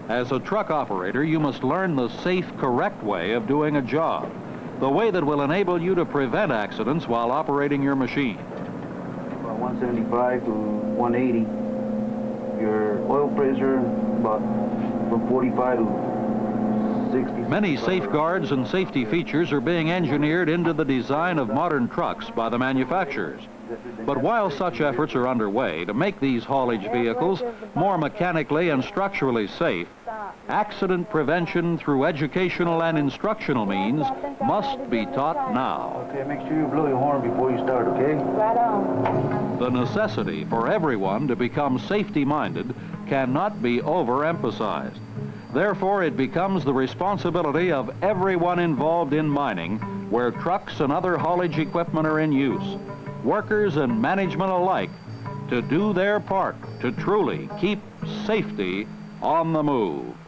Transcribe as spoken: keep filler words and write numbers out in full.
As a truck operator, you must learn the safe, correct way of doing a job, the way that will enable you to prevent accidents while operating your machine. About one seventy-five to one eighty. Your oil pressure about from forty-five to sixty. Many safeguards and safety features are being engineered into the design of modern trucks by the manufacturers. But while such efforts are underway to make these haulage vehicles more mechanically and structurally safe, accident prevention through educational and instructional means must be taught now. Okay, make sure you blow your horn before you start, okay? Right on. The necessity for everyone to become safety-minded cannot be overemphasized. Therefore, it becomes the responsibility of everyone involved in mining where trucks and other haulage equipment are in use, workers and management alike, to do their part to truly keep safety on the move.